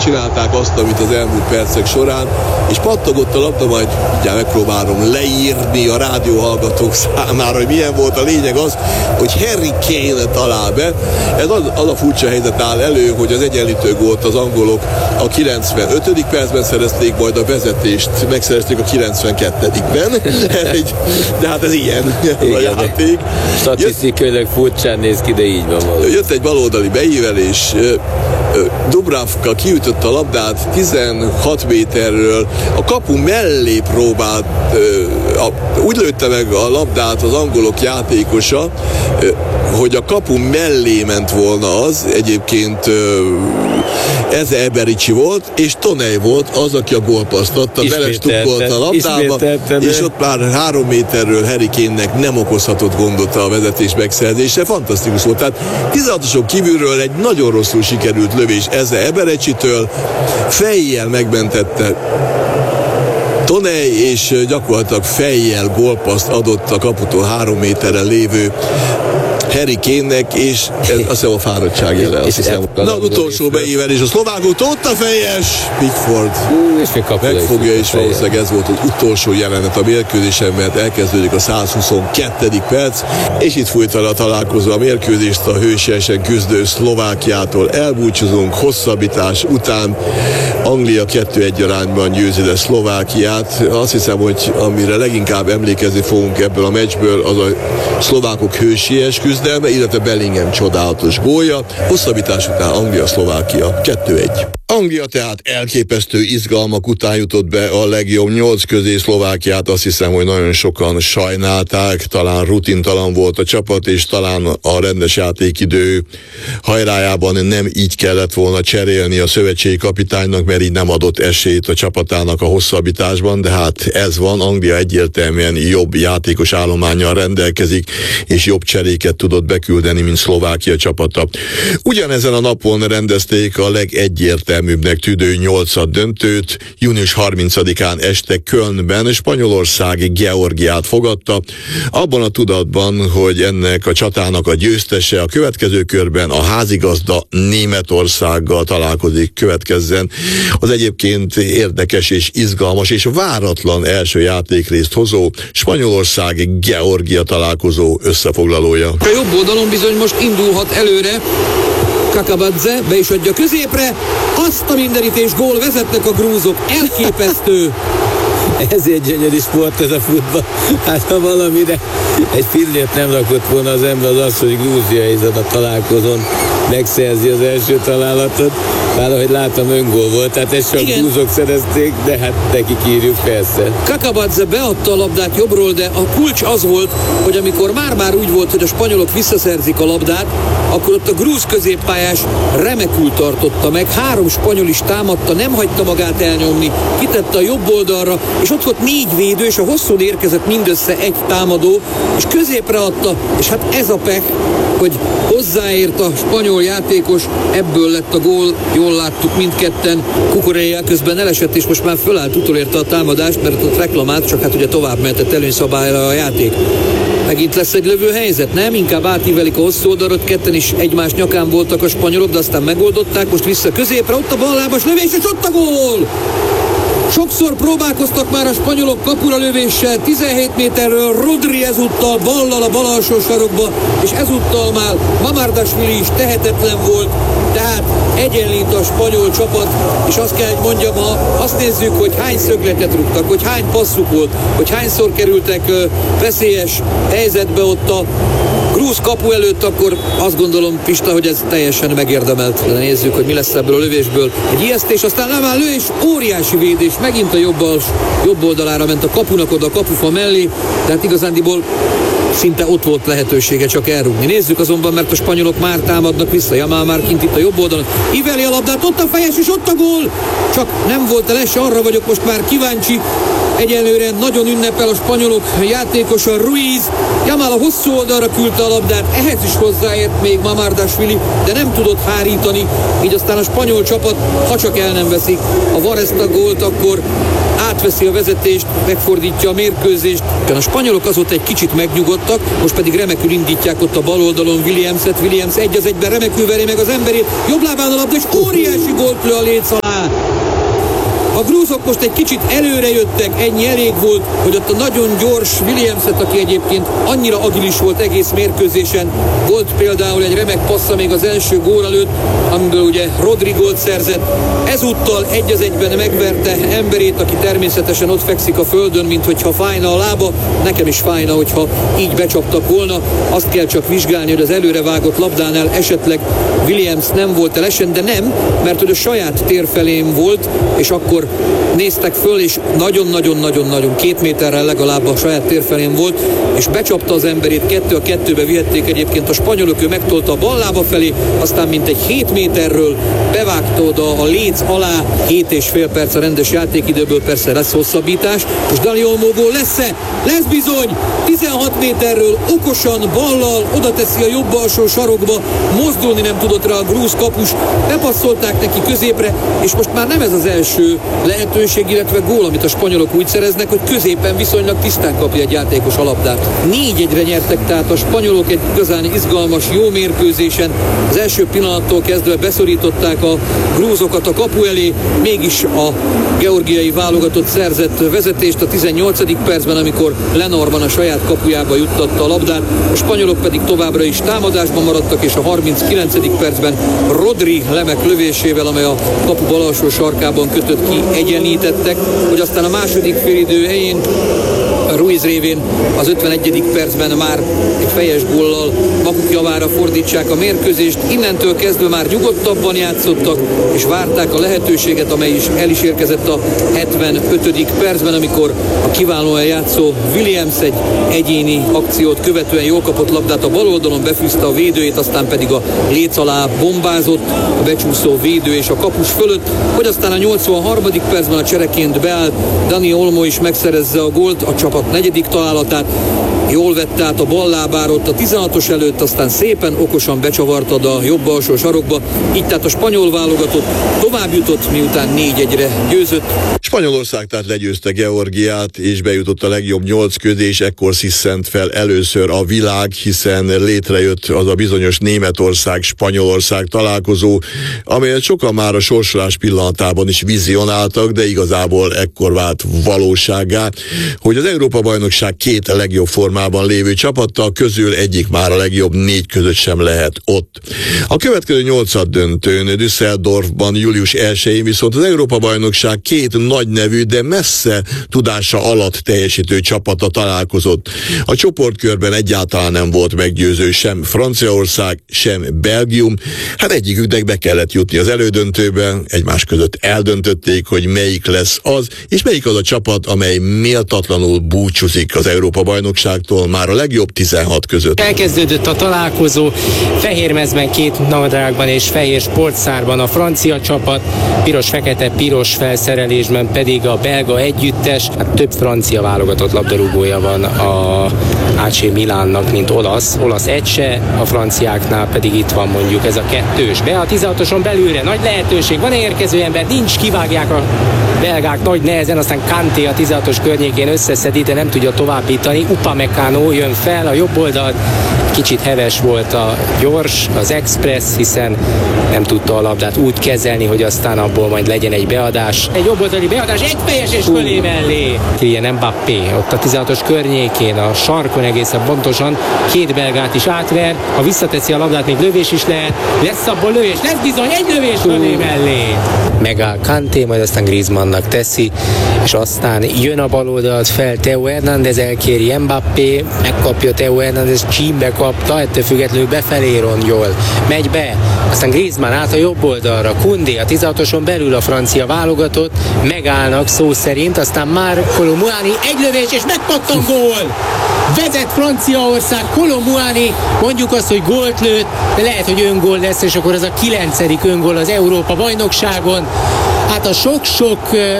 csinálták azt, amit az elmúlt percek során, és pattogott a labda, majd ugye megpróbálom leírni a rádióhallgatók számára, hogy milyen volt. A lényeg az, hogy Harry Kane talál be. Ez az a furcsa helyzet áll elő, hogy az egyenlítő gólt az angolok a 95. percben szerezték, majd a vezetést megszerezték a 92-ben. De hát ez ilyen a játék. Statisztikailag furcsán néz ki, de így van valami. Jött egy baloldali beívelés, Dubravka kiütötte a labdát 16 méterről, a kapu mellé próbált, úgy lőtte meg a labdát az angolok játékosa, hogy a kapu mellé ment volna az, egyébként ez Ebericsi volt, és Toney volt az, aki a gólpasszt adta, belestukkolt a labdába, és ott már 3 méterről Harry Kane-nek nem okozhatott gondot a vezetés megszerzése, fantasztikus volt. Tehát 16-oson kívülről egy nagyon rosszul sikerült lövés ez Ebericsitől, fejjel megmentette Toney, és gyakorlatilag fejjel gólpasszt adott a kaputól 3 méterrel lévő Harry Kane-nek, és ez azt hiszem a fáradtság jele, azt hiszem. Na, utolsó beívelés a szlovákok, ott a fejes Pickford megfogja, és valószínűleg ez volt az utolsó jelenet a mérkőzésen, mert elkezdődik a 122. perc, és itt fújta le a találkozó a mérkőzést, a hősiesen küzdő Szlovákiától elbúcsúzunk hosszabbítás után. Anglia 2-1 arányban győzi le Szlovákiát. Azt hiszem, hogy amire leginkább emlékezni fogunk ebből a meccsből, az a szlovákok hősies küzdelme, illetve Bellingham csodálatos gólja. Hosszabbítás után Anglia-Szlovákia 2-1. Anglia tehát elképesztő izgalmak után jutott be a legjobb 8 közé. Szlovákiát azt hiszem, hogy nagyon sokan sajnálták, talán rutintalan volt a csapat, és talán a rendes játékidő hajrájában nem így kellett volna cserélni a szövetségi kapitánynak, mert így nem adott esélyt a csapatának a hosszabbításban, de hát ez van, Anglia egyértelműen jobb játékos állománnyal rendelkezik, és jobb cseréket tudott beküldeni, mint Szlovákia csapata. Ugyanezen a napon rendezték a legegyértelműbbnek tűnő 8. döntőt. Június 30-án este Kölnben Spanyolország Georgiát fogadta, abban a tudatban, hogy ennek a csatának a győztese a következő körben a házigazda Németországgal találkozik, következzen az egyébként érdekes és izgalmas és váratlan első játékrészt hozó Spanyolország-Georgia találkozó összefoglalója. A jobb oldalon bizony most indulhat előre Kakabadze, be is adja középre, azt a mindenítés, gól, vezetnek a grúzok, elképesztő. Ez egy gyönyörű sport, ez a futball. Hát ha valami, de egy pillért nem rakott volna az ember, az, hogy Grúzia ezen a találkozón megszerzi az első találatot. Már ahogy láttam, öngól volt, tehát ezt csak grúzok szerezték, de hát nekik írjuk persze. Kakabadze beadta a labdát jobbról, de a kulcs az volt, hogy amikor már úgy volt, hogy a spanyolok visszaszerzik a labdát, akkor ott a grúz középpályás remekül tartotta meg, 3 spanyol is támadta, nem hagyta magát elnyomni, kitette a jobb oldalra, és ott volt 4 védő, és a hosszún érkezett mindössze egy támadó, és középre adta, és hát ez a pech, hogy hozzáért a spanyol játékos, ebből lett a gól, jól láttuk mindketten. Kukureya közben elesett, és most már fölállt, utolérte a támadást, mert ott reklamált, csak hát ugye tovább mehetett előnyszabályra a játék. Megint lesz egy lövő helyzet, nem? Inkább átívelik a hosszú oldalot, ketten is egymás nyakán voltak a spanyolok, de aztán megoldották, most vissza középre, ott a ballábas lövés, és ott a gól! Sokszor próbálkoztak már a spanyolok kapura lövéssel, 17 méterről Rodri ezúttal ballal a bal alsó sarokba, és ezúttal már Mamardashvili is tehetetlen volt, tehát egyenlít a spanyol csapat, és azt kell, hogy mondjam, ha azt nézzük, hogy hány szögletet rúgtak, hogy hány passzuk volt, hogy hányszor kerültek veszélyes helyzetbe ott a grúz kapu előtt, akkor azt gondolom, Pista, hogy ez teljesen megérdemelt. De nézzük, hogy mi lesz ebből a lövésből. Egy ijesztés, aztán Lamán lő, és óriási védés, megint a jobb oldalára ment a kapunak, oda a kapufa mellé, tehát igazándiból szinte ott volt lehetősége csak elrúgni. Nézzük azonban, mert a spanyolok már támadnak vissza. Jamal már kint itt a jobb oldalon. Iveli a labdát, ott a fejes, és ott a gól! Csak nem volt eles, arra vagyok most már kíváncsi. Egyelőre nagyon ünnepel a spanyolok játékosa Ruiz. Jamal a hosszú oldalra küldte a labdát, ehhez is hozzáért még Mamardashvili, de nem tudott hárítani, így aztán a spanyol csapat, ha csak el nem veszik a VAR ezt a gólt, akkor átveszi a vezetést, megfordítja a mérkőzést. A spanyolok azóta egy kicsit megnyugodtak, most pedig remekül indítják ott a bal oldalon Williamset. Williams 1-1-ben remekül veri meg az emberét, jobb lábán a labda, és óriási gólt lő a léc alá. A grúzok most egy kicsit előre jöttek, ennyi elég volt, hogy ott a nagyon gyors Williamset, aki egyébként annyira agilis volt egész mérkőzésen, volt például egy remek passza még az első gól előtt, amiből ugye Rodri gólt szerzett. Ezúttal 1-1-ben megverte emberét, aki természetesen ott fekszik a földön, mint hogyha fájna a lába. Nekem is fájna, hogyha így becsaptak volna. Azt kell csak vizsgálni, hogy az előrevágott labdánál esetleg Williams nem volt elesen, de nem, mert hogy a saját térfelén volt, és akkor néztek föl, és nagyon-nagyon-nagyon 2 méterrel legalább a saját térfelén volt, és becsapta az emberét, 2-2-be vihették egyébként a spanyolok, ő megtolta a bal lába felé, aztán mintegy 7 méterről bevágta oda a léc alá, 7,5 perc a rendes játékidőből, persze lesz hosszabbítás, és Dani Olmo gól lesz-e? Lesz bizony! 16 méterről okosan ballal oda teszi a jobb alsó sarokba, mozdulni nem tudott rá a grúz kapus, bepasszolták neki középre, és most már nem ez az első lehetőség, illetve gól, amit a spanyolok úgy szereznek, hogy középen viszonylag tisztán kapja egy játékos a labdát. 4-1-re nyertek tehát a spanyolok egy igazán izgalmas, jó mérkőzésen. Az első pillanattól kezdve beszorították a grúzokat a kapu elé, mégis a georgiai válogatott szerzett vezetést a 18. percben, amikor Lenormand a saját kapujába juttatta a labdát, a spanyolok pedig továbbra is támadásban maradtak, és a 39. percben Rodri remek lövésével, amely a kapu bal alsó sarkában kötött ki, egyenlítettek, hogy aztán a második félidő helyén Ruiz révén az 51. percben már egy fejes góllal maguk javára fordítsák a mérkőzést. Innentől kezdve már nyugodtabban játszottak, és várták a lehetőséget, amely is el is érkezett a 75. percben, amikor a kiválóan játszó Williams egy egyéni akciót követően jól kapott labdát a bal oldalon, befűzte a védőjét, aztán pedig a léc alá bombázott a becsúszó védő és a kapus fölött, hogy aztán a 83. percben a csereként beállt Dani Olmo is megszerezze a gólt, a csapat negyedik találatát. Jól vette át a bal lábára ott a 16-os előtt, aztán szépen okosan becsavartad a jobb alsó sarokba. Így tehát a spanyol válogatott tovább jutott, miután 4-1-re győzött. Spanyolország tehát legyőzte Georgiát, és bejutott a legjobb 8 közé, és ekkor sziszent fel először a világ, hiszen létrejött az a bizonyos Németország-Spanyolország találkozó, amelyet sokan már a sorsolás pillanatában is vizionáltak, de igazából ekkor vált valósággá, hogy az Európa-bajnokság 2 legjobb formában lévő csapattal közül egyik már a legjobb 4 között sem lehet ott. A következő 8. döntőn Düsseldorfban július 1-én viszont az Európa-bajnokság 2 nagy nevű, de messze tudása alatt teljesítő csapata találkozott. A csoportkörben egyáltalán nem volt meggyőző sem Franciaország, sem Belgium. Hát egyiküknek be kellett jutni az elődöntőbe, egymás között eldöntötték, hogy melyik lesz az, és melyik az a csapat, amely méltatlanul búcsúzik az Európa-bajnokságtól már a legjobb 16 között. Elkezdődött a találkozó, fehérmezben 2 nadrágban és fehér sportszárban a francia csapat, piros-fekete-piros felszerelésben pedig a belga együttes. Hát több francia válogatott labdarúgója van a AC Milánnak, mint olasz. Olasz egy se, a franciáknál pedig itt van mondjuk ez a 2-ös. Be a 16-oson belülre, nagy lehetőség, van érkező ember, nincs, kivágják a belgák nagy nehezen, aztán Kanté a 16-os környékén összeszedi, de nem tudja továbbítani. Upamecano jön fel a jobb oldalt, kicsit heves volt a gyors, az express, hiszen nem tudta a labdát úgy kezelni, hogy aztán abból majd legyen egy beadás. Egy jobboldali beadás, egy fejes és fölé mellé. Kylian Mbappé ott a 16-os környékén, a sarkon egészen pontosan 2 belgát is átver. Ha visszateszi a labdát, még lövés is lehet. Lesz abból lövés, lesz bizony egy lövés fölé mellé. Megáll Kanté, majd aztán Griezmannnak teszi, és aztán jön a bal oldalt fel Theo Hernández, elkéri Mbappé, megkapja Theo Hernández, csímbe kapta, ettől függetlenül befelé rongyol, megy be, aztán Griezmann át a jobb oldalra, Koundé a 16-oson belül a francia válogatott, megállnak szó szerint, aztán már Kolo Muani, egy lövés és megpattan gól! Vezet Franciaország, Kolo Muani, mondjuk azt, hogy gólt lőtt, de lehet, hogy öngól lesz, és akkor ez a 9. öngól az Európa-bajnokságon. Hát a sok-sok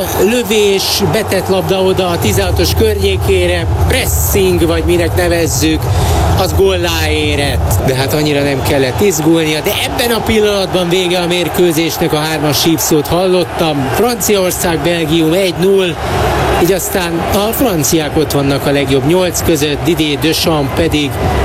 lövés, betett labda oda a 16-os környékére, pressing, vagy minek nevezzük, az góllá érett. De hát annyira nem kellett izgulnia, de ebben a pillanatban vége a mérkőzésnek, a 3-as sípszót hallottam. Franciaország, Belgium 1-0, így aztán a franciák ott vannak a legjobb 8 között, Didier Deschamps pedig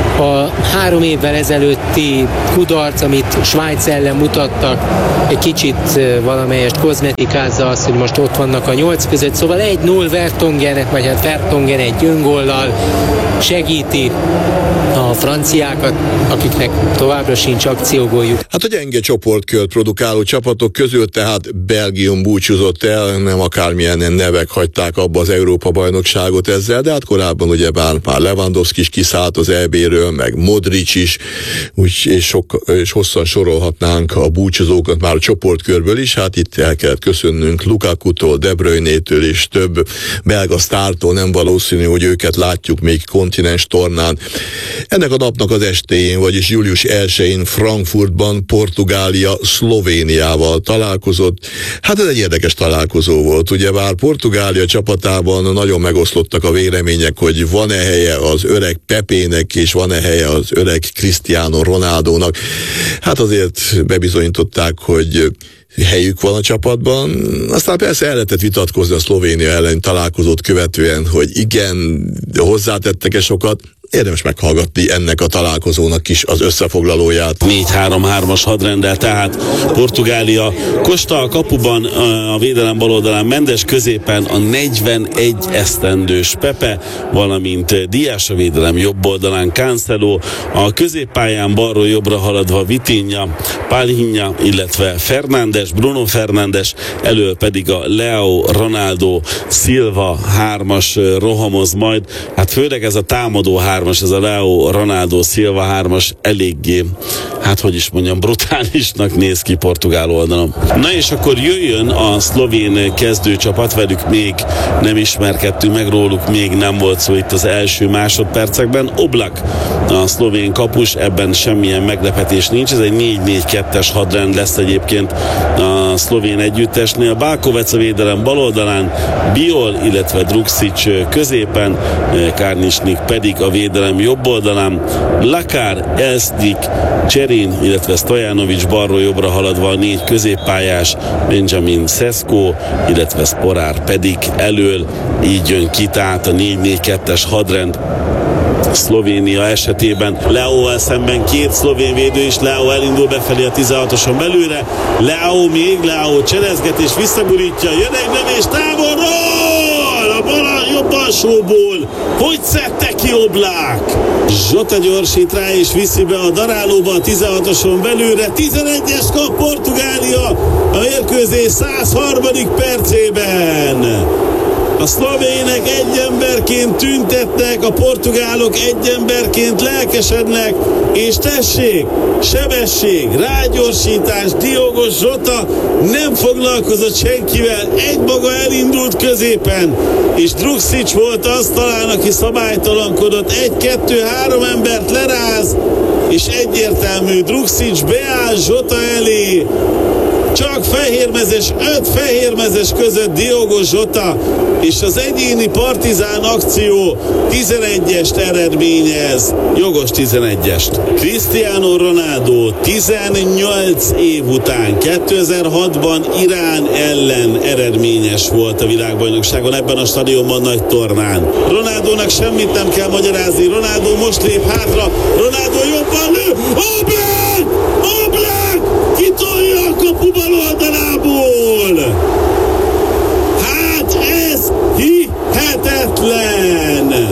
a 3 évvel ezelőtti kudarc, amit Svájc ellen mutattak, egy kicsit valamelyest kozmetikai ikázza azt, hogy most ott vannak a 8 között, szóval 1-0 Vertonghen egy öngollal segíti a franciákat, akiknek továbbra sincs akciógóljuk. Hát a gyenge csoportkört produkáló csapatok közül tehát Belgium búcsúzott el, nem akármilyen nevek hagyták abba az Európa-bajnokságot ezzel, de hát korábban ugyebár már Lewandowski is kiszállt az EB-ről, meg Modric is, és hosszan sorolhatnánk a búcsúzókat már a csoportkörből is, hát itt el kellett köszönnünk Lukakutól, De Bruynétől és több belga sztártól, nem valószínű, hogy őket látjuk még kontinens tornán. Ennek a napnak az estéjén, vagyis július 1-én Frankfurtban Portugália Szlovéniával találkozott. Hát ez egy érdekes találkozó volt, ugyebár Portugália csapatában nagyon megoszlottak a vélemények, hogy van-e helye az öreg Pepének, és van-e helye az öreg Cristiano Ronaldónak. Hát azért bebizonyították, hogy helyük van a csapatban. Aztán persze el lehetett vitatkozni a Szlovénia ellen találkozót követően, hogy igen, hozzátettek-e sokat. Érdemes meghallgatni ennek a találkozónak is az összefoglalóját. 4-3-3-as hadrenddel, tehát Portugália. Costa a kapuban, a védelem bal oldalán Mendes, középen a 41 esztendős Pepe, valamint Dias a védelem jobb oldalán Cancelo, a középpályán balról jobbra haladva Vitinha, Palhinha, illetve Fernandes, Bruno Fernandes, elől pedig a Leo, Ronaldo, Silva 3-as rohamoz majd. Hát főleg ez a támadó 3-as, ez a Leo, Ronaldo, Silva 3-as eléggé, hát hogy is mondjam, brutálisnak néz ki portugál oldalon. Na és akkor jöjjön a szlovén kezdőcsapat, velük még nem ismerkedtünk meg, róluk még nem volt szó itt az első másodpercekben. Oblak a szlovén kapus, ebben semmilyen meglepetés nincs, ez egy 4-4-2-es hadrend lesz egyébként a szlovén együttesnél. Balkovec a védelem bal oldalán, Biol, illetve Druksic középen, Karničnik pedig a védelem jobb oldalán, Lakar, Elsdik, Cserin, illetve Stojanovic balról jobbra haladva a 4 középpályás, Benjamin Sesko, illetve Sporár pedig elől, így jön ki tehát a 4-4-2-es hadrend Szlovénia esetében. Leóval szemben 2 szlovén védő is, Leó elindul befelé a 16-oson belőle, Leó cselezget és visszagurítja, jön egy lövés távolról, a bal jobb alsóból, hogy szedte ki Oblak? Zsota gyorsít rá és viszi be a darálóba a 16-oson belőle, 11-es kap Portugália a mérkőzés 103. percében. A szlovének egy emberként tüntetnek, a portugálok egy emberként lelkesednek, és tessék, sebesség, rágyorsítás, Diogo Jota nem foglalkozott senkivel, egymaga elindult középen, és Druksic volt az talán, aki szabálytalankodott, 1-2-3 embert leráz, és egyértelmű, Druksic beáll Jota elé, csak fehérmezes, 5 fehérmezes között Diogo Jota, és az egyéni partizán akció 11-est eredményez, jogos 11-est. Cristiano Ronaldo 18 év után 2006-ban Irán ellen eredményes volt a világbajnokságon, ebben a stadionban nagy tornán. Ronaldónak semmit nem kell magyarázni, Ronaldo most lép hátra, Ronaldo jobban lő, Oblak! Kitolja a kapu bal oldalából! Hát ez hihetetlen!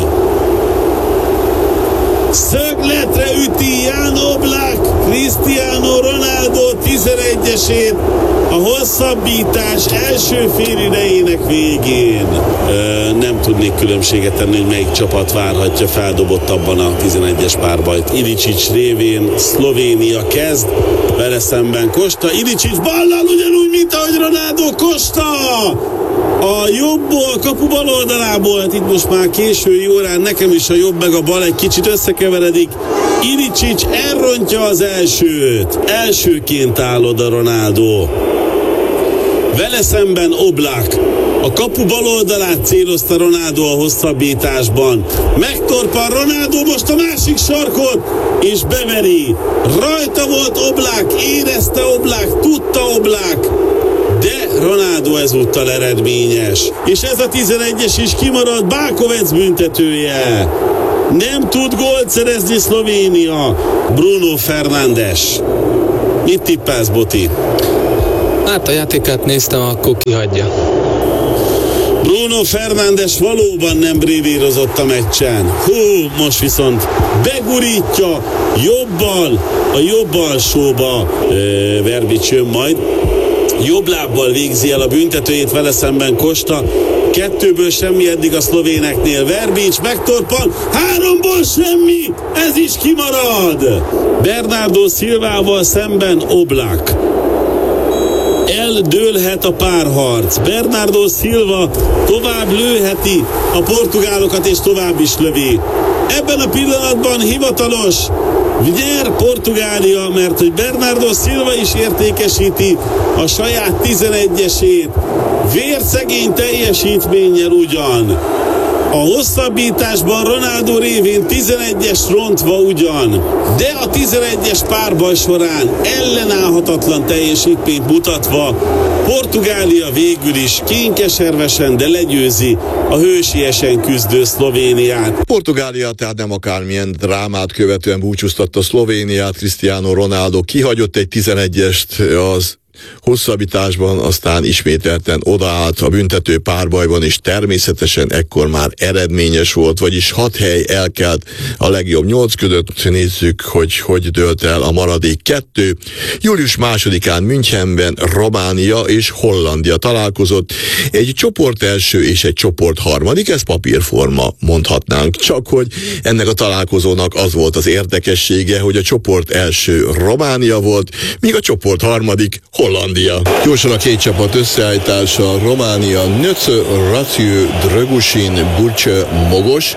Szögletre üti Jan Oblak Cristiano Ronaldo 11-esét a hosszabbítás első félidejének végén. Nem tudnék különbséget tenni, hogy melyik csapat várhatja feldobottabban a 11-es párbajt. Ilicic révén Szlovénia kezd, vele szemben Costa, Ilicic ballal ugyanúgy, mint ahogy Ronaldo. Costa a jobbból, kapu bal oldalából, hát itt most már késői órán nekem is a jobb meg a bal egy kicsit összekeveredik. Ilicic elrontja az elsőt, elsőként áll oda Ronaldo. Vele szemben Oblak a kapu bal oldalát célozta Ronaldo a hosszabbításban. Megtorpan Ronaldo most a másik sarkot, és beveri. Rajta volt Oblak, érezte Oblak, tudta Oblak, de Ronaldo ezúttal eredményes. És ez a 11-es is kimarad, Balkovec büntetője. Nem tud gólt szerezni Szlovénia. Bruno Fernandes. Mit tippelsz, Boti? Hát a játékát néztem, akkor kihagyja. Bruno Fernandes valóban nem brévírozott a meccsen. Most viszont begurítja jobbal, a jobb alsóba Verbic jön majd. Jobb lábbal végzi el a büntetőjét, vele szemben Costa. 2-ből semmi eddig a szlovéneknél. Verbic megtorpan, 3-ból semmi, ez is kimarad. Bernardo Silvával szemben Oblak. Eldőlhet a párharc. Bernardo Silva tovább lőheti a portugálokat, és tovább is lövi. Ebben a pillanatban hivatalos nyer Portugália, mert hogy Bernardo Silva is értékesíti a saját 11-esét. Vérszegény teljesítménnyel ugyan. A hosszabbításban Ronaldo révén 11-es rontva ugyan, de a 11-es párbaj során ellenállhatatlan teljesítményt mutatva Portugália végül is kénykeservesen, de legyőzi a hősiesen küzdő Szlovéniát. Portugália tehát nem akármilyen drámát követően búcsúztatta Szlovéniát. Cristiano Ronaldo kihagyott egy 11-est az hosszabbításban, aztán ismételten odaállt a büntető párbajban, és természetesen ekkor már eredményes volt, vagyis 6 hely elkelt a legjobb 8 között. Nézzük, hogy dőlt el a maradék 2. Július 2-án Münchenben Románia és Hollandia találkozott. Egy csoport első és egy csoport harmadik, ez papírforma, mondhatnánk. Csak hogy ennek a találkozónak az volt az érdekessége, hogy a csoport első Románia volt, míg a csoport harmadik Hollandia. Gyorsan a két csapat összeállítása: Románia, Nöce, Raciu, Drăgușin, Burce, Mogos,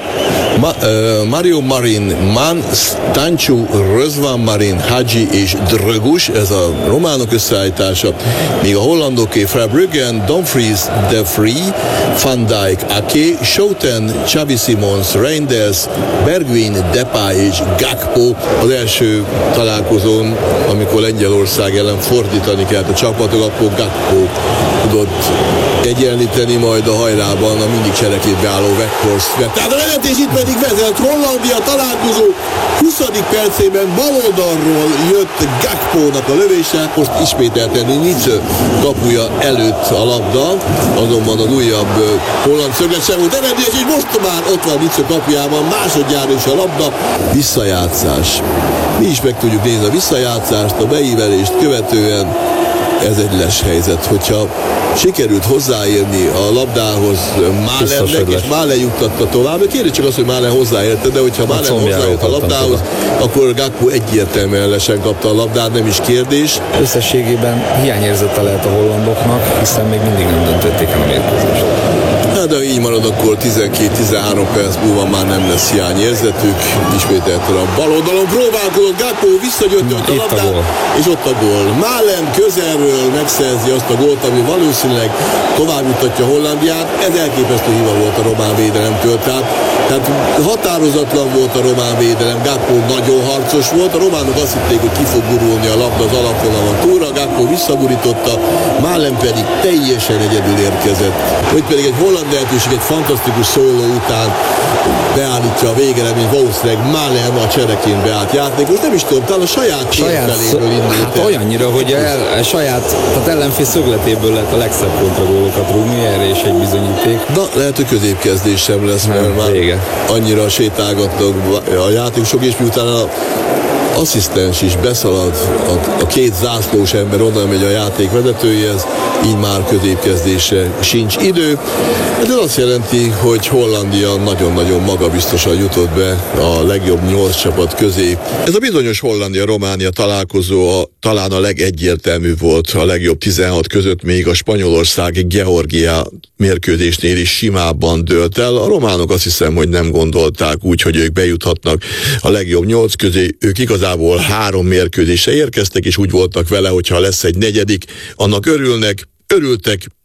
Mario Marin, Man, Stanciu, Răzvan Marin, Hagi és Drăguș, ez a románok összeállítása, míg a hollandoké Verbruggen, Dumfries, De Vrij, Van Dijk, Ake, Schouten, Xavi Simons, Reinders, Bergwijn, Depay és Gakpo. Az első találkozón, amikor Lengyelország ellen fordítani kellett a csapatok, akkor Gakpo tudott egyenlíteni, majd a hajrában a mindig cserekétbe álló Weghorst vett. Tehát a vezetés itt pedig vezet. Hollandia találkozó 20. percében baloldalról jött Gakpónak a lövése, most ismételten Nice kapuja előtt a labda, azonban az újabb holland szöglet sem volt eredményes, és most már ott van Nice kapujában másodjára is a labda. Visszajátszás. Mi is meg tudjuk nézni a visszajátszást, a beívelést követően. Ez egy les helyzet, hogyha sikerült hozzáérni a labdához Málennek, és Málen juttatta tovább. Kérjük csak azt, hogy Málen hozzáérte, de hogyha Málen hozzáért a labdához, akkor Gakpo egyértelműen lesen kapta a labdát, nem is kérdés. Összességében hiányérzete lehet a hollandoknak, hiszen még mindig nem döntötték el a mérkőzést. Hát de így marad, akkor 12-13 perc múlva már nem lesz hiányérzetük. Ismételten a bal oldalon próbálkozott Gakpo, visszagyöntött a labdát, és ott a gól. Málen közelről megszerzi azt a gólt, ami valószínűleg tovább jutatja Hollandiát. Ez elképesztő hiba volt a román védelemtől. Tehát határozatlan volt a román védelem, Gakpo nagyon harcos volt, a románok azt hitték, hogy ki fog gurulni a labda az alapvonalon túlra, Gakpo visszagurította, Málen pedig teljesen egyedül érkezett. Hogy pedig egy holland lehetőség, egy fantasztikus szóló után beállítja a végeredményt, valószínűleg Málen a csereként beállt játékos, nem is tudom, talán a saját feléből indult. Hát olyannyira, hogy a saját, tehát ellenfél szögletéből lehet a legszebb kontragólokat rúgni, erre is egy bizonyíték. Na, lehet, hogy középkezdés sem lesz, mert már annyira sétálgatnak a játékosok, és miután a asszisztens is beszalad, a két zászlós ember onnan megy a játék vezetőjéhez, így már középkezdésre sincs idő. Ez azt jelenti, hogy Hollandia nagyon-nagyon magabiztosan jutott be a legjobb 8 csapat közé. Ez a bizonyos Hollandia-Románia találkozó talán a legegyértelműbb volt a legjobb 16 között, még a Spanyolország-Georgia mérkőzésnél is simábban dőlt el. A románok azt hiszem, hogy nem gondolták úgy, hogy ők bejuthatnak a legjobb 8 közé. Ők igazából 3 mérkőzésre érkeztek, és úgy voltak vele, hogyha lesz egy negyedik, annak örültek,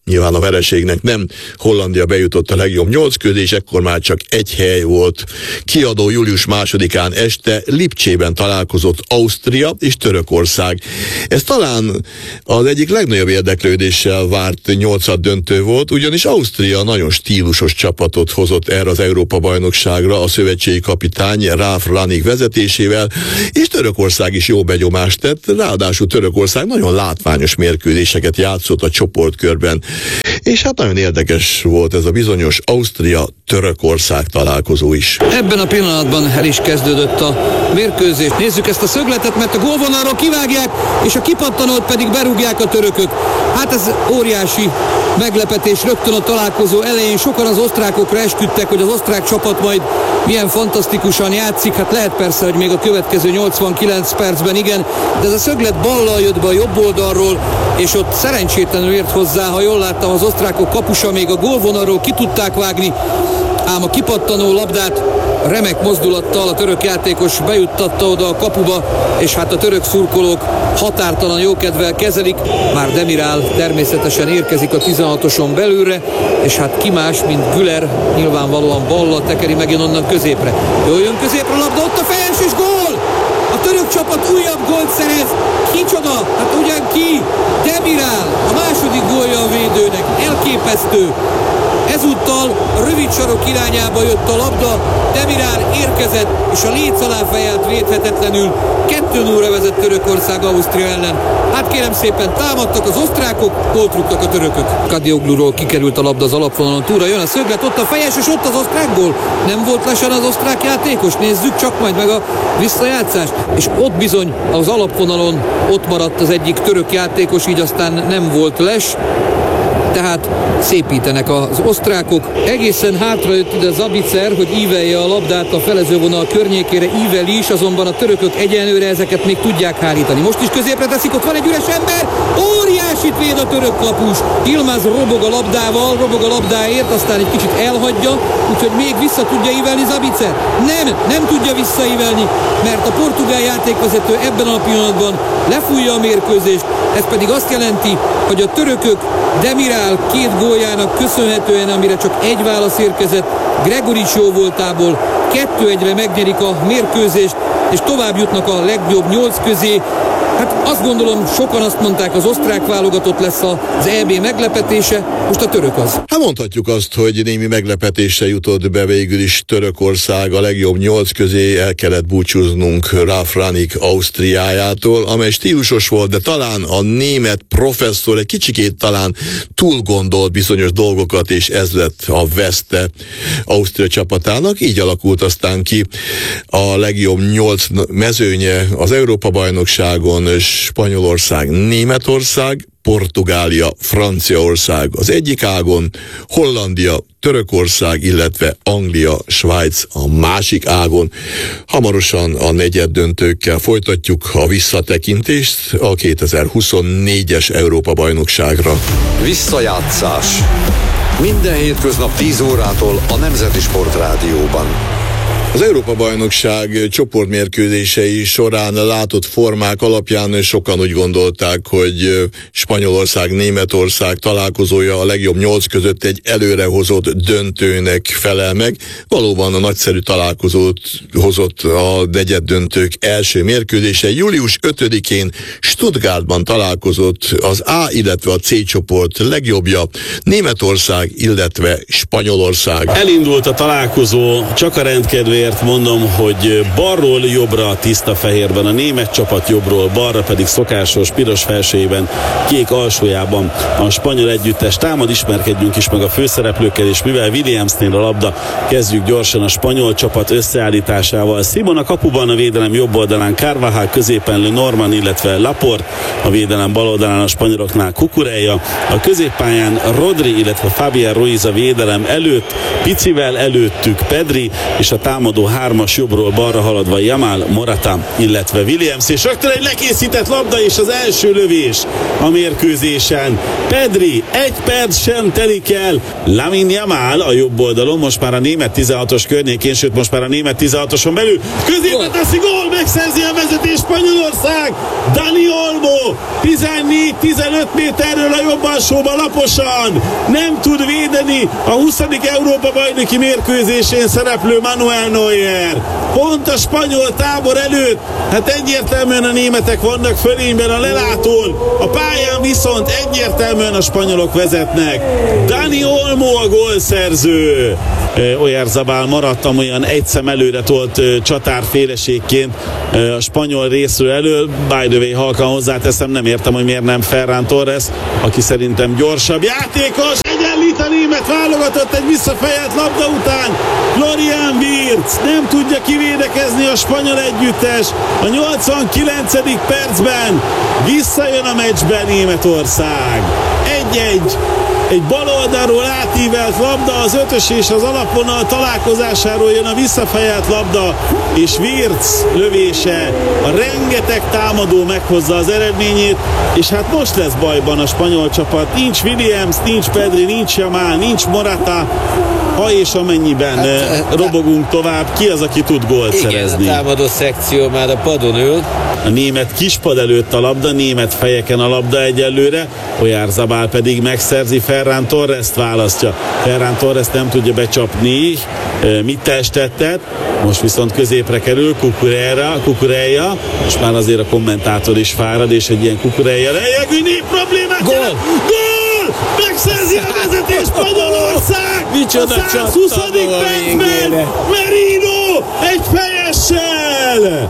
Nyilván a vereségnek nem Hollandia bejutott a legjobb 8 közé, és ekkor már csak egy hely volt. Kiadó július 2-án este Lipcsében találkozott Ausztria és Törökország. Ez talán az egyik legnagyobb érdeklődéssel várt 8-ad döntő volt, ugyanis Ausztria nagyon stílusos csapatot hozott erre az Európa-bajnokságra a szövetségi kapitány Ralf Rangnick vezetésével, és Törökország is jó benyomást tett, ráadásul Törökország nagyon látványos mérkőzéseket játszott a csoportkörben. És hát nagyon érdekes volt ez a bizonyos Ausztria-Törökország találkozó is. Ebben a pillanatban el is kezdődött a mérkőzés. Nézzük ezt a szögletet, mert a gólvonalról kivágják, és a kipattanót pedig berúgják a törökök. Hát ez óriási meglepetés rögtön a találkozó elején. Sokan az osztrákokra esküdtek, hogy az osztrák csapat majd milyen fantasztikusan játszik. Hát lehet persze, hogy még a következő 89 percben igen, de ez a szöglet ballal jött be a jobb oldalról, és ott szerencsétlenül ért hozzá, ha jól láttam, az osztrákok kapusa, még a gólvonalról ki tudták vágni, ám a kipattanó labdát remek mozdulattal a török játékos bejuttatta oda a kapuba, és hát a török szurkolók határtalan jókedvel kezelik. Már Demiral természetesen érkezik a 16-oson belőle, és hát ki más, mint Güler, nyilvánvalóan ballal tekeri megint onnan középre. Jól jön középre a labda, ott a fejes és gól! A török csapat újabb gólt szerez. Kicsoda? Hát ugyan ki? Demiral, a második gólja a védőnek. Elképesztő. Ezúttal a rövid sarok irányába jött a labda, Demiral érkezett, és a léc alá fejelt védhetetlenül. 2-0-ra vezet Törökország Ausztria ellen. Hát kérem szépen, támadtak az osztrákok, gólt rúgtak a törökök. Kadiogluról kikerült a labda az alapvonalon túlra, jön a szöglet, ott a fejes, és ott az osztrák gól. Nem volt lesen az osztrák játékos? Nézzük csak majd meg a visszajátszást. És ott bizony az alapvonalon ott maradt az egyik török játékos, így aztán nem volt les. Tehát szépítenek az osztrákok. Egészen hátra jött ide Zabicer, hogy ívelje a labdát a felezővonal környékére, íveli is, azonban a törökök egyenlőre ezeket még tudják hárítani. Most is középre teszik, ott van egy üres ember, óriásit véd a török kapus. Yilmaz robog a labdával, robog a labdáért, aztán egy kicsit elhagyja, úgyhogy még vissza tudja ívelni Zabicer. Nem tudja visszaívelni, mert a portugál játékvezető ebben a pillanatban lefújja a mérkőzést. Ez pedig azt jelenti, hogy a törökök Demiral 2 góljának köszönhetően, amire csak egy válasz érkezett, Gregorics jó voltából 2-1-re megnyerik a mérkőzést, és tovább jutnak a legjobb 8 közé. Hát azt gondolom, sokan azt mondták, az osztrák válogatott lesz az EB meglepetése, most a török az. Hát mondhatjuk azt, hogy némi meglepetésre jutott be végül is Törökország a legjobb 8 közé, el kellett búcsúznunk Ralf Rangnick Ausztriájától, amely stílusos volt, de talán a német professzor egy kicsikét talán túl gondolt bizonyos dolgokat, és ez lett a veszte Ausztria csapatának. Így alakult aztán ki a legjobb 8 mezőnye az Európa-bajnokságon: Spanyolország, Németország, Portugália, Franciaország az egyik ágon, Hollandia, Törökország, illetve Anglia, Svájc a másik ágon. Hamarosan a negyeddöntőkkel folytatjuk a visszatekintést a 2024-es Európa-bajnokságra. Visszajátszás. Minden hétköznap 10 órától a Nemzeti Sportrádióban. Az Európa-bajnokság csoportmérkőzései során látott formák alapján sokan úgy gondolták, hogy Spanyolország-Németország találkozója a legjobb 8 között egy előrehozott döntőnek felel meg. Valóban a nagyszerű találkozót hozott a negyeddöntők első mérkőzése. Július 5-én Stuttgartban találkozott az A, illetve a C csoport legjobbja, Németország, illetve Spanyolország. Elindult a találkozó, csak a rendkedvéért mondom, hogy balról jobbra tiszta fehérben, a német csapat jobbról balra pedig szokásos piros felsőjében, kék alsójában a spanyol együttes támad. Ismerkedjünk is meg a főszereplőkkel, és mivel Williamsnél a labda, kezdjük gyorsan a spanyol csapat összeállításával. Simon a kapuban, a védelem jobb oldalán Carvajal, középen Lenormand, illetve Laporte, a védelem bal oldalán a spanyoloknál Cucurella, a középpályán Rodri, illetve Fabián Ruiz a védelem előtt, picivel előttük Pedri, és a támadó 3-as jobbról balra haladva Yamal, Morata, illetve Williams, és rögtön egy lekészített labda, és az első lövés a mérkőzésen. Pedri, 1 perc sem telik el. Lamine Yamal a jobb oldalon, most már a német 16-os környékén, sőt most már a német 16-oson belül, középen teszi, gól, megszerzi a vezetés Spanyolország. Dani Olmo 14-15 méterről a jobb alsóba laposan. Nem tud védeni a 20. Európa bajnoki mérkőzésén szereplő Manuel Neuer. Pont a spanyol tábor előtt, hát egyértelműen a németek vannak fölényben a lelátón, a pályán viszont egyértelműen a spanyolok vezetnek. Dani Olmo a gólszerző. Oyarzabal maradtam olyan egy szem előre tolt csatárféleségként a spanyol részről elől. By the way, halkan hozzáteszem, nem értem, hogy miért nem Ferran Torres, aki szerintem gyorsabb játékos. Egyenlít a német válogatott egy visszafejelt labda után. Florian Wirtz nem tudja kivédekezni a spanyol együttes. A 89. percben visszajön a meccsben Németország. 1-1. Egy bal oldalról átívelt labda, az ötös és az alapvonal találkozásáról jön a visszafejelt labda, és Wirtz lövése, a rengeteg támadó meghozza az eredményét, és hát most lesz bajban a spanyol csapat. Nincs Williams, nincs Pedri, nincs Yamal, nincs Morata. Ha és amennyiben robogunk tovább, ki az, aki tud gólt szerezni? Igen, a támadó szekció már a padon ül. A német kispad előtt a labda, német fejeken a labda egyelőre, Oyarzabal pedig megszerzi, Ferran Torrest választja. Ferran Torrest nem tudja becsapni, mit testettet, most viszont középre kerül Cucurella, és már azért a kommentátor is fárad, és egy ilyen Cucurella jellegű problémát jelent. Gól! Megszerzi a vezetés Spanyolország! Micsoda a 120. percben Merino egy fejessel!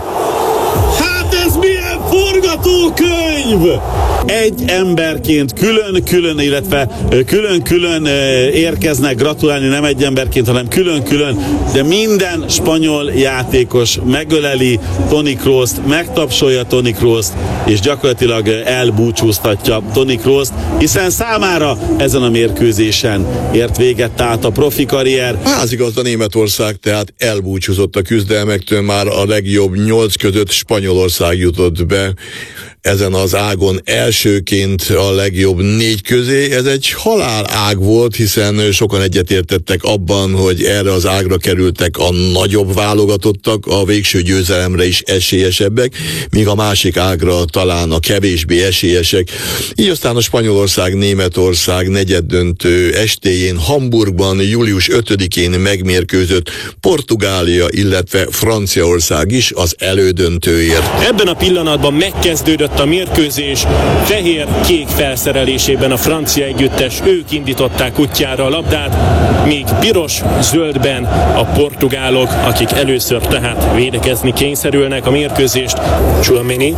Hát ez milyen forgatókönyv! Egy emberként külön-külön, illetve külön-külön érkeznek gratulálni, nem egy emberként, hanem külön-külön, de minden spanyol játékos megöleli Toni Krooszt, megtapsolja Toni Krooszt, és gyakorlatilag elbúcsúztatja Toni Krooszt, hiszen számára ezen a mérkőzésen ért véget tehát a profi karrier. Házigazda Németország tehát elbúcsúzott a küzdelmektől, már a legjobb 8 között Spanyolország jutott be ezen az ágon elsőként a legjobb 4 közé. Ez egy halálág volt, hiszen sokan egyetértettek abban, hogy erre az ágra kerültek a nagyobb válogatottak, a végső győzelemre is esélyesebbek, míg a másik ágra talán a kevésbé esélyesek. Így aztán a Spanyolország-Németország negyeddöntő estéjén Hamburgban július 5-én megmérkőzött Portugália, illetve Franciaország is az elődöntőért. Ebben a pillanatban megkezdődött a mérkőzés, fehér-kék felszerelésében a francia együttes, ők indították útjára a labdát, míg piros-zöldben a portugálok, akik először tehát védekezni kényszerülnek a mérkőzést. Tchouaméni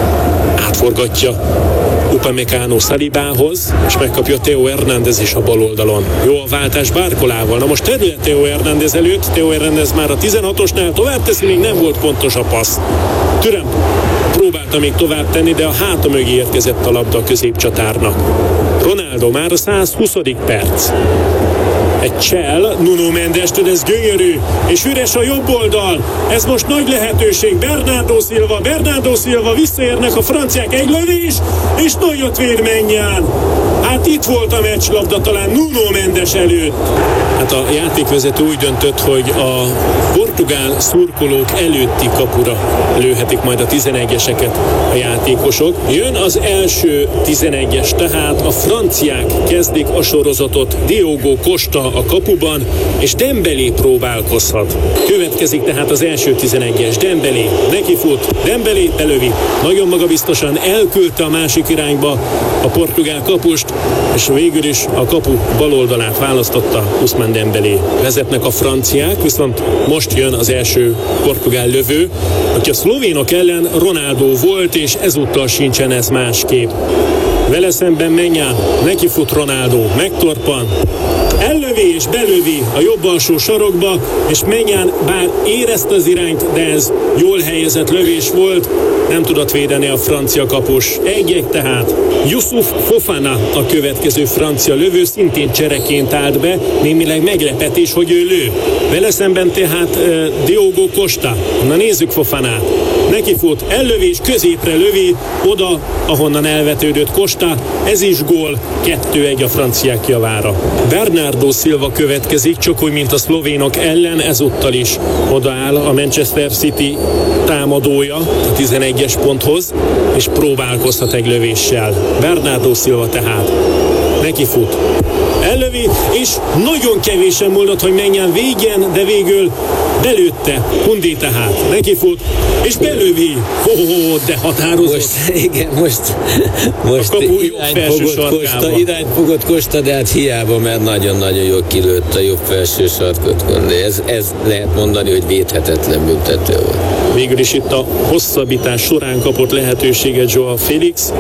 átforgatja Upamecano Salibához, és megkapja Theo Hernández is a bal oldalon. Jó a váltás Barcolával. Na most terület Theo Hernández előtt, Theo Hernández már a 16-osnál tovább teszi, még nem volt pontos a passz. Türem próbálta még tovább tenni, de a háta mögé érkezett a labda a középcsatárnak. Ronaldo már a 120. perc. Egy csel, Nuno Mendes-től, ez gyönyörű, és üres a jobb oldal. Ez most nagy lehetőség. Bernardo Silva, visszaérnek a franciák, egy lövés, és nagyot vér Mennyán. Hát itt volt a meccslabda talán Nuno Mendes előtt. Hát a játékvezető úgy döntött, hogy a portugál szurkolók előtti kapura lőhetik majd a 11-eseket a játékosok. Jön az első 11-es, tehát a franciák kezdik a sorozatot. Diogo Costa a kapuban, és Dembélé próbálkozhat. Következik tehát az első 11-es. Dembélé nekifut, Dembélé belövi. Nagyon magabiztosan elküldte a másik irányba a portugál kapust, és végül is a kapu bal oldalát választotta Ousmane Dembélé. Vezetnek a franciák, viszont most jön az első portugál lövő, aki a szlovénok ellen Ronaldo volt, és ezúttal sincsen ez másképp. Vele szemben Mennyán, nekifut Ronaldo, megtorpan, ellövi és belövi a jobb alsó sarokba, és Mennyán bár érezte az irányt, de ez jól helyezett lövés volt, nem tudott védeni a francia kapus. Egy tehát. Youssouf Fofana a következő francia lövő, szintén csereként állt be, némileg meglepetés, hogy ő lő. Vele szemben tehát Diogo Costa. Na nézzük Fofanát. Nekifut, ellövés, középre lövi, oda, ahonnan elvetődött Costa, ez is gól, 2-1 a franciák javára. Bernardo Silva következik, csak úgy, mint a szlovénok ellen, ezúttal is odaáll a Manchester City támadója, a 11. 11-es ponthoz, és próbálkozhat egy lövéssel. Bernardo Silva tehát neki fut, ellövi, és nagyon kevésen múlott, hogy menjen végén, de végül belőtte. Hundi tehát neki fut, és belövi. De határozott. Most a kapu jobb felső sarkába. irányt fogott Costa, de hát hiába, mert nagyon-nagyon jól kilőtt a jobb felső sarkot. Ez lehet mondani, hogy védhetetlen büntető volt. Végül is itt a hosszabbítás során kapott lehetőséget Joao Félix,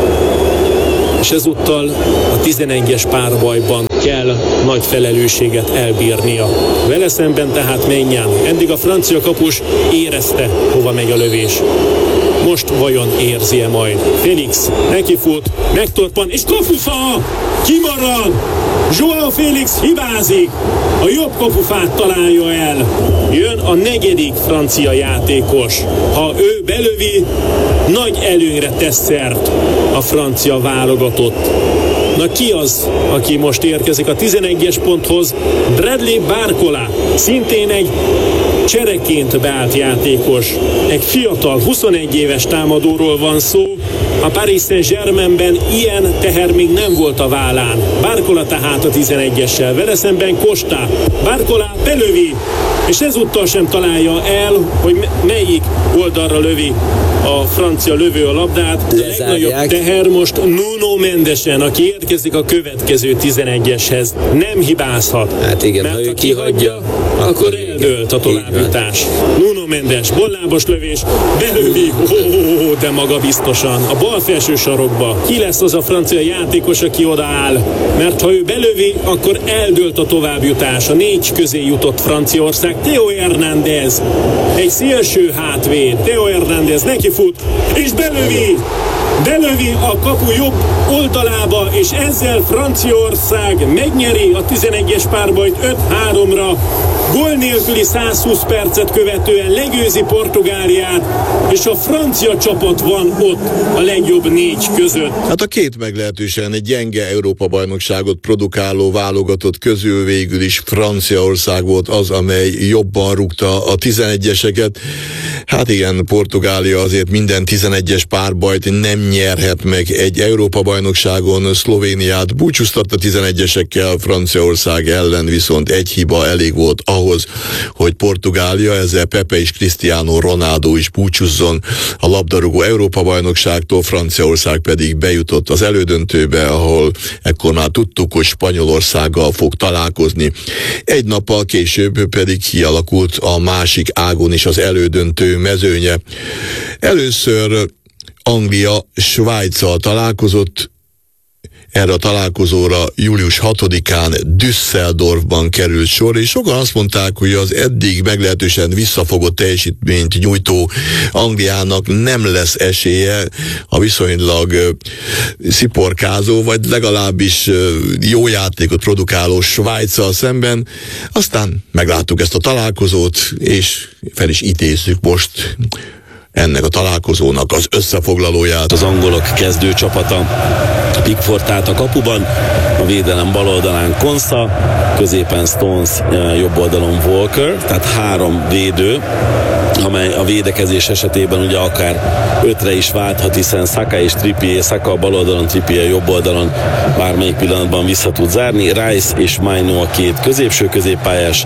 és ezúttal a 11-es párbajban kell nagy felelősséget elbírnia. Vele szemben tehát menjen. Eddig a francia kapus érezte, hova megy a lövés. Most vajon érzi-e majd? Félix nekifut, megtorpan, és kapufa! Kimarad! Joao Félix hibázik! A jobb kapufát találja el. Jön a 4. francia játékos. Ha ő belövi, nagy előnyre tesz szert a francia válogatott. Na ki az, aki most érkezik a 11-es ponthoz? Bradley Barcola, szintén egy csereként beállt játékos. Egy fiatal, 21 éves támadóról van szó. A Paris Saint-Germainben ilyen teher még nem volt a vállán. Barcola tehát a 11-essel, vele szemben Costa. Barcola belövi, és ezúttal sem találja el, hogy melyik oldalra lövi a francia lövő a labdát. A legnagyobb teher most Nuno Mendesen, aki érkezik a következő 11-eshez. Nem hibázhat. Hát igen, mert ha ő kihagyja, akkor eldőlt a továbbjutás. Nuno Mendes, bollábos lövés, belövi, de magabiztosan, a bal felső sarokba. Ki lesz az a francia játékos, aki odaáll? Mert ha ő belövi, akkor eldőlt a továbbjutás. A 4 közé jutott Franciaország. Theo Hernández, egy szélső hátvéd. Theo Hernández neki fut, és belövi a kapu jobb oldalába, és ezzel Franciaország megnyeri a 11-es párbajt 5-3-ra. Gól nélküli 120 percet követően legyőzi Portugáliát, és a francia csapat van ott a legjobb 4 között. Hát a két meglehetősen egy gyenge Európa-bajnokságot produkáló válogatott közül végül is Franciaország volt az, amely jobban rúgta a 11-eseket. Hát igen, Portugália azért minden 11-es párbajt nem nyerhet meg egy Európa-bajnokságon. Szlovéniát búcsúztatta 11-esekkel, Franciaország ellen viszont egy hiba elég volt ahhoz, hogy Portugália, ezzel Pepe és Cristiano Ronaldo is búcsúzzon a labdarúgó Európa-bajnokságtól, Franciaország pedig bejutott az elődöntőbe, ahol ekkor már tudtuk, hogy Spanyolországgal fog találkozni. Egy nappal később pedig kialakult a másik ágon is az elődöntő mezőnye. Először Anglia Svájccal találkozott. Erre a találkozóra július 6-án Düsseldorfban került sor, és sokan azt mondták, hogy az eddig meglehetősen visszafogott teljesítményt nyújtó Angliának nem lesz esélye a viszonylag sziporkázó, vagy legalábbis jó játékot produkáló Svájccal szemben. Aztán megláttuk ezt a találkozót, és fel is idézzük most ennek a találkozónak az összefoglalóját. Az angolok kezdőcsapata, Pickford állt a kapuban, a védelem bal oldalán Konsa, középen Stones, jobb oldalon Walker, tehát 3 védő, amely a védekezés esetében ugye akár 5-re is válthat, hiszen Saka és Trippier, Saka a bal oldalon, Trippier jobb oldalon bármelyik pillanatban vissza tud zárni. Rice és Maino a 2 középső középpályás,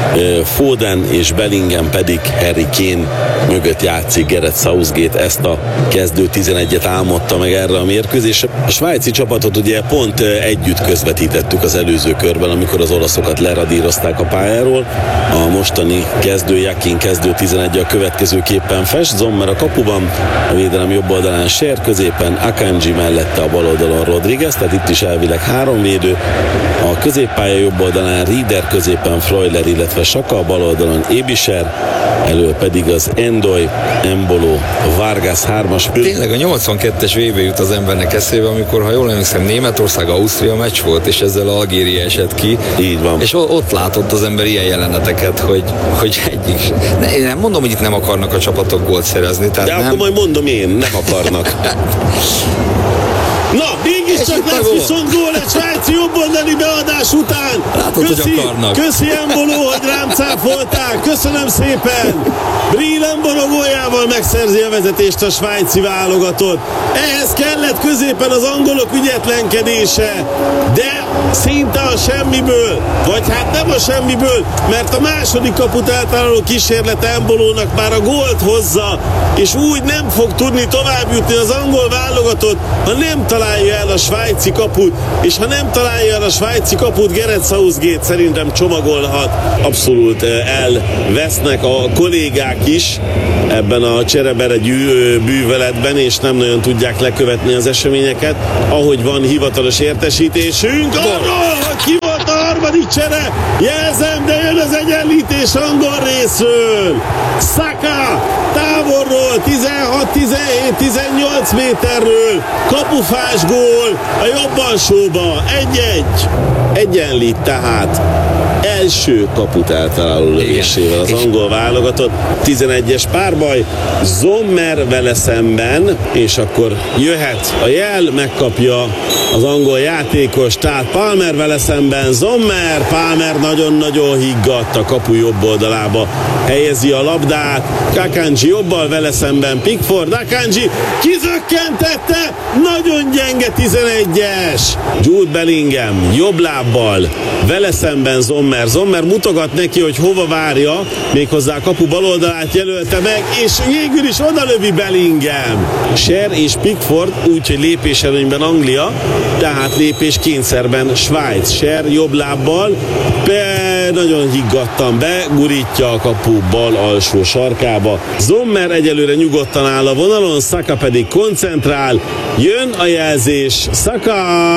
Foden és Bellingham pedig Harry Kane mögött játszik. Gareth Southgate ezt a kezdő 11-et álmodta meg erre a mérkőzésre. A svájci csapatot ugye pont együtt közvetítettük az előző körben, amikor az olaszokat leradírozták a pályáról. A mostani kezdő Jakin kezdő 11 a következőképpen fest. Sommer a kapuban, a védelem jobb oldalán Sher, középen Akanji, mellette a bal oldalon Rodriguez, tehát itt is elvileg 3 védő. A középpálya jobb oldalán Rieder, középen Freuler, illetve Saka, a bal oldalon Ebischer, elől pedig az Endoy, Embolo, Vargas 3-as. Tényleg a 82-es VB jut az embernek eszébe, amikor, ha jól emlékszem, Németország-Ausztria meccs volt, és ezzel Algéria esett ki. Így van. És ott látott az ember ilyen jeleneteket, hogy egyik. Én nem mondom, hogy itt nem akarnak a csapatok gólt szerezni. Tehát de nem. Akkor majd mondom én, nem akarnak. Na, mégiscsak lesz viszont gól egy svájci jobboldali beadás után. Látod, Köszi Embolo, hogy rám cáfolták. Köszönöm szépen. Bril Embolo góljával megszerzi a vezetést a svájci válogatott. Ehhez kellett középen az angolok ügyetlenkedése, de szinte a semmiből, vagy hát nem a semmiből, mert a második kaput eltaláló kísérlet Embolónak már a gólt hozza, és úgy nem fog tudni tovább jutni az angol válogatott, ha nem találja el a svájci kaput, és ha nem találja el a svájci kaput, Gareth Southgate szerintem csomagolhat. Abszolút elvesznek a kollégák is ebben a cserebere bűveletben, és nem nagyon tudják lekövetni az eseményeket, ahogy van hivatalos értesítésünk arról, hogy ki volt a harmadik csere, jelzem, de jön az egyenlítés angol részről. Saka távolról 16-17-18 méterről kapufás gól a jobb alsóba, 1-1. Egyenlít tehát első kaput eltaláló lövésével az angol válogatott. 11-es párbaj, Sommer vele szemben, és akkor jöhet a jel, megkapja az angol játékos, tehát Palmer vele szemben, Sommer, Palmer nagyon-nagyon higgadt a kapu jobb oldalába, helyezi a labdát, Akanji jobbal vele szemben, Pickford, Akanji kizökkentette, nagyon gyenge 11-es, Jude Bellingham jobb lábbal, vele szemben Sommer mutogat neki, hogy hova várja, méghozzá a kapu bal oldalát jelölte meg, és végül is odalövi Bellingham. Sher és Pickford, úgyhogy lépéselőnyben Anglia, tehát lépéskényszerben Svájc. Sher jobb lábbal, nagyon higgadtan begurítja a kapu bal alsó sarkába. Sommer egyelőre nyugodtan áll a vonalon, Saka pedig koncentrál. Jön a jelzés, Saka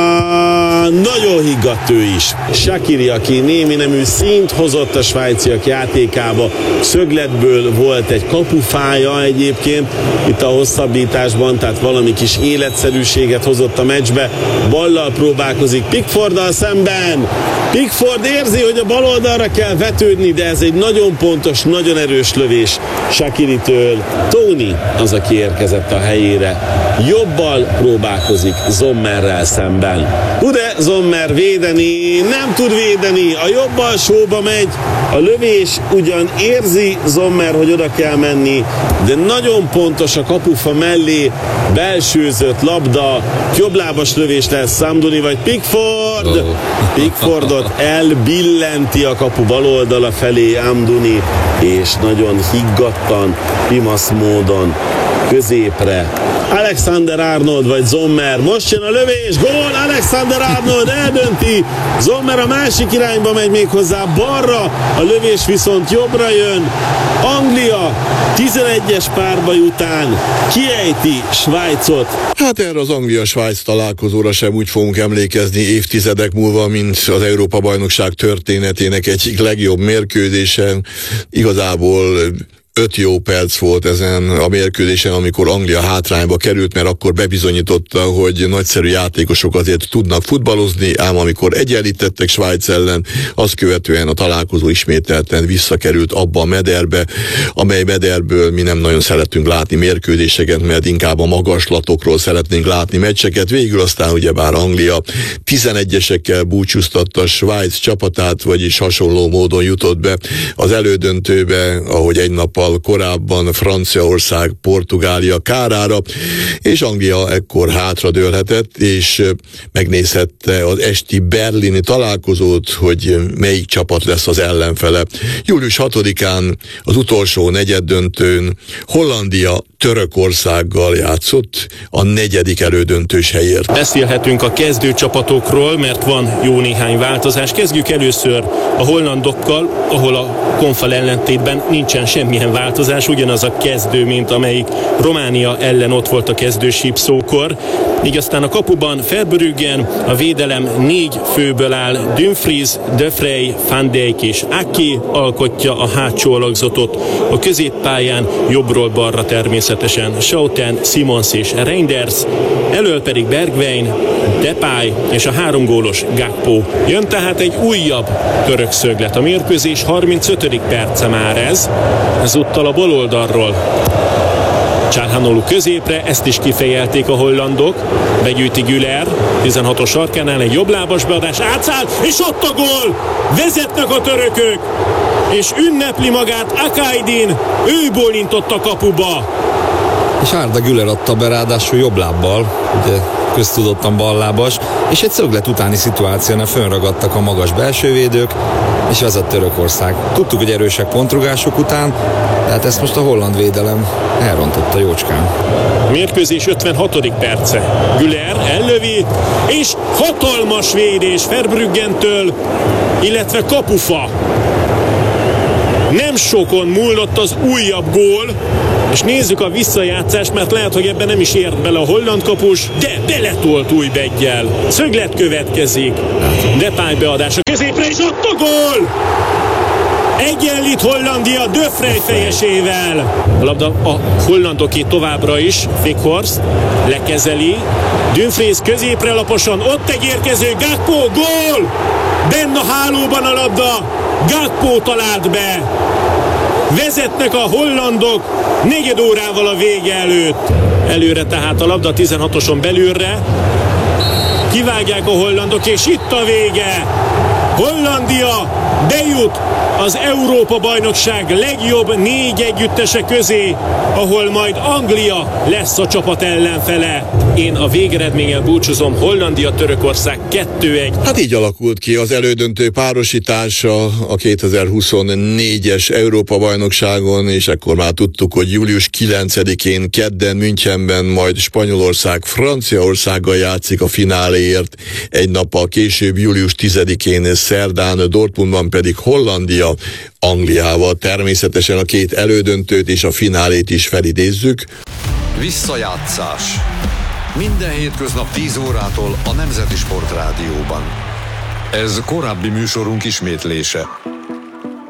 nagyon higgadt ő is. Shaqiri, aki némi nemű színt hozott a svájciak játékába, szögletből volt egy kapufája egyébként itt a hosszabbításban, tehát valami kis életszerűséget hozott a meccsbe. Ballal próbálkozik Pickforddal szemben. Pickford érzi, hogy a bal oldalra kell vetődni, de ez egy nagyon pontos, nagyon erős lövés Shaqiritől. Tony az, aki érkezett a helyére. Jobbal próbálkozik Sommerrel szemben. Tud-e Sommer védeni? Nem tud védeni. A jobb alsóba megy. A lövés ugyan érzi Sommer, hogy oda kell menni, de nagyon pontos a kapufa mellé belsőzött labda. Jobblábas lövés lesz, Samduni vagy Pickford. Pickfordot elbillenti a kapu bal oldala felé Amduni, és nagyon higgadtan, pimasz módon középre. Alexander-Arnold vagy Sommer, most jön a lövés, gól, Alexander-Arnold eldönti, Sommer a másik irányba megy, még hozzá balra, a lövés viszont jobbra jön. Anglia 11-es párbaj után kiejti Svájcot. Hát erre az Anglia-Svájc találkozóra sem úgy fogunk emlékezni évtizedek múlva, mint az Európa-bajnokság történetének egyik legjobb mérkőzésen. Igazából 5 jó perc volt ezen a mérkőzésen, amikor Anglia hátrányba került, mert akkor bebizonyította, hogy nagyszerű játékosok azért tudnak futballozni, ám amikor egyenlítettek Svájc ellen, azt követően a találkozó ismételten visszakerült abba a mederbe, amely mederből mi nem nagyon szeretünk látni mérkőzéseket, mert inkább a magaslatokról szeretnénk látni meccseket. Végül aztán ugyebár Anglia 11-esekkel búcsúztatta Svájc csapatát, vagyis hasonló módon jutott be az elődöntőbe, ahogy egy nap korábban Franciaország, Portugália kárára, és Anglia ekkor hátradőlhetett, és megnézhette az esti berlini találkozót, hogy melyik csapat lesz az ellenfele. Július 6-án az utolsó negyeddöntőn Hollandia Törökországgal játszott a 4. elődöntős helyért. Beszélhetünk a kezdő csapatokról, mert van jó néhány változás. Kezdjük először a hollandokkal, ahol a konfal ellentétben nincsen semmilyen változás, ugyanaz a kezdő, mint amelyik Románia ellen ott volt a kezdő sípszókor. Így aztán a kapuban Verbruggen, a védelem 4 főből áll, Dumfries, De Vrij, Van Dijk és Ake alkotja a hátsó alakzatot, a középpályán jobbról balra természetesen Schouten, Simons és Reinders, elől pedig Bergwijn, Depay és a 3 gólos Gakpo. Jön tehát egy újabb török szöglet. A mérkőzés 35. perce már ez. Ezúttal a bal oldalról Csárhanoglu középre, ezt is kifejelték a hollandok. Begyűjti Güler, 16-os sarkánál egy jobblábas beadás, átszáll, és ott a gól! Vezetnek a törökök, és ünnepli magát Akaidin, ő bólintott a kapuba. És Arda Güler adta be, ráadásul jobb lábbal, ugye köztudottan ballábas, és egy szöglet utáni szituációnál fönragadtak a magas belsővédők, és vezet Törökország. Tudtuk, hogy erősek pontrugások után, tehát ezt most a holland védelem elrontotta jócskán. Mérkőzés 56. perce. Güler ellövi, és hatalmas védés Verbruggen-től, illetve kapufa. Nem sokon múlott az újabb gól, és nézzük a visszajátszást, mert lehet, hogy ebben nem is ért bele a holland kapus, de beletolt Újbeggyel. Szöglet következik. Depay beadása középre, és ott a gól! Egyenlít Hollandia De Vrij fejesével. A labda a hollandoké továbbra is. Weghorst lekezeli. Dumfries középre laposan, ott egy érkező Gakpo, gól! Benn a hálóban a labda, Gakpo talált be. Vezetnek a hollandok negyed órával a vége előtt. Előre tehát a labda 16-oson belülre. Kivágják a hollandok, és itt a vége. Hollandia bejut az Európa-bajnokság legjobb 4 együttese közé, ahol majd Anglia lesz a csapat ellenfele. Én a végeredménnyel búcsúzom, Hollandia-Törökország 2-1. Hát így alakult ki az elődöntő párosítása a 2024-es Európa-bajnokságon, és ekkor már tudtuk, hogy július 9-én kedden Münchenben majd Spanyolország Franciaországgal játszik a fináléért, egy nappal később július 10-én szerdán Dortmundban pedig Hollandia Angliával. Természetesen a két elődöntőt és a finálét is felidézzük. Visszajátszás. Minden hétköznap 10 órától a Nemzeti Sport Rádióban. Ez korábbi műsorunk ismétlése.